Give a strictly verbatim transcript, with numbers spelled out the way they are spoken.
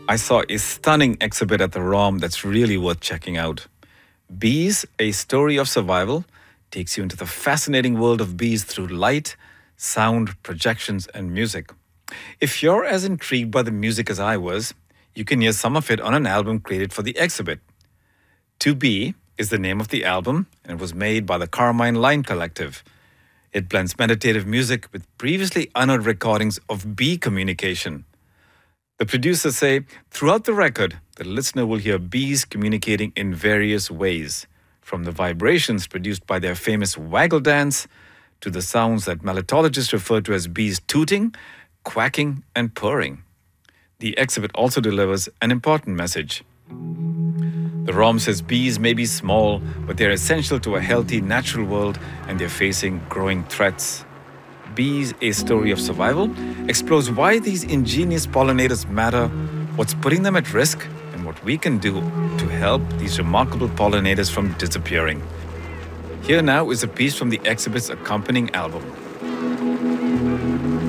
I saw a stunning exhibit at the ROM that's really worth checking out. Bees, A Story of Survival, takes you into the fascinating world of bees through light, sound, projections, and music. If you're as intrigued by the music as I was, you can hear some of it on an album created for the exhibit. To Be is the name of the album, and it was made by the Carmine Line Collective. It blends meditative music with previously unheard recordings of bee communication. The producers say throughout the record, the listener will hear bees communicating in various ways, from the vibrations produced by their famous waggle dance to the sounds that melittologists refer to as bees tooting, quacking, and purring. The exhibit also delivers an important message. The ROM says bees may be small, but they're essential to a healthy natural world and they're facing growing threats. Bees, A Story of Survival explores why these ingenious pollinators matter, what's putting them at risk, and what we can do to help these remarkable pollinators from disappearing. Here now is a piece from the exhibit's accompanying album.